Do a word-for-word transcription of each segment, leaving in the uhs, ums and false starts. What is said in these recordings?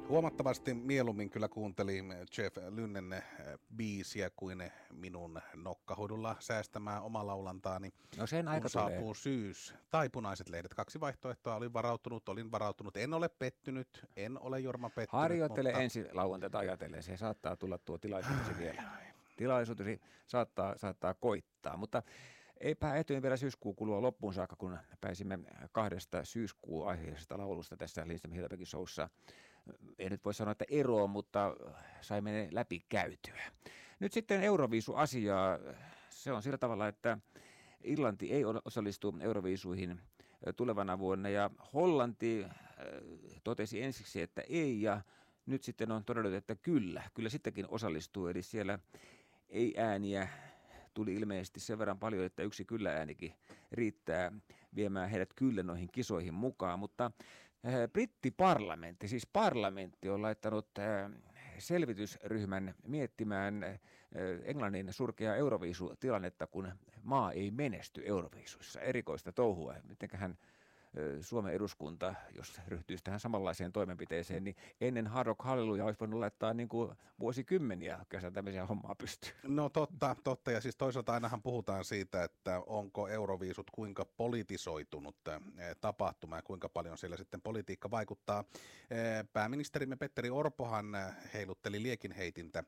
Huomattavasti mieluummin kyllä kuuntelin Jeff Lynnen biisiä kuin minun nokkahuidulla säästämään omalaulantaani. No sen aika kun tulee. saapuu syys tai punaiset lehdet. Kaksi vaihtoehtoa. Olin varautunut, olin varautunut. En ole pettynyt, en ole Jorma pettynyt. Harjoittele mutta... ensi lauantaita ajatellen. Se saattaa tulla tuo tilaisuutesi vielä. Tilaisuutesi saattaa, saattaa koittaa, mutta eipä etyin vielä syyskuu kulua loppuun saakka, kun pääsimme kahdesta syyskuun aiheisesta laulusta tässä Lindström Hiltapäki showssa. En nyt voi sanoa, että eroon, mutta saimme ne läpi käytyä. Nyt sitten Euroviisu-asiaa. Se on sillä tavalla, että Irlanti ei osallistu Euroviisuihin tulevana vuonna ja Hollanti totesi ensiksi, että ei, ja nyt sitten on todennut, että kyllä, kyllä sittenkin osallistuu, eli siellä ei ääniä tuli ilmeisesti sen verran paljon, että yksi kyllä äänikin riittää viemään heidät kyllä noihin kisoihin mukaan, mutta brittiparlamentti, siis parlamentti on laittanut selvitysryhmän miettimään Englannin surkeaa Euroviisu-tilannetta, kun maa ei menesty Euroviisuissa. Erikoista touhua. Mitenköhän Suomen eduskunta, jos ryhtyisi tähän samanlaiseen toimenpiteeseen, niin ennen Hard Rock Hallelujah olisi voinut laittaa niin kuin vuosikymmeniä kesän tämmöisiä hommaa pystyyn. No totta, totta. Ja siis toisaalta ainahan puhutaan siitä, että onko Euroviisut kuinka politisoitunut tapahtuma ja kuinka paljon siellä sitten politiikka vaikuttaa. Pääministerimme Petteri Orpohan heilutteli liekinheitintä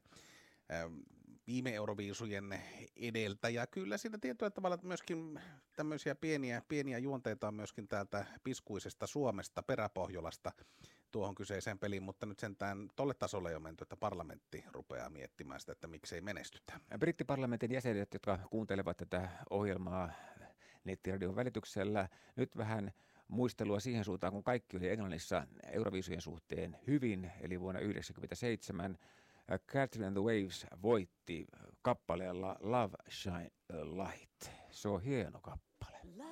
viime Euroviisujen edeltäjä. Kyllä siinä tietyllä tavalla myöskin tämmöisiä pieniä, pieniä juonteita on myöskin täältä piskuisesta Suomesta, Peräpohjolasta tuohon kyseiseen peliin, mutta nyt sentään tolle tasolle ei ole menty, että parlamentti rupeaa miettimään sitä, että miksei menestytä. Brittiparlamentin jäsenet, jotka kuuntelevat tätä ohjelmaa nettiradion välityksellä, nyt vähän muistelua siihen suuntaan, kun kaikki oli Englannissa Euroviisujen suhteen hyvin, eli vuonna yhdeksänkymmentäseitsemän Catherine and the Waves voitti kappaleella Love Shine a Light. Se on hieno kappale.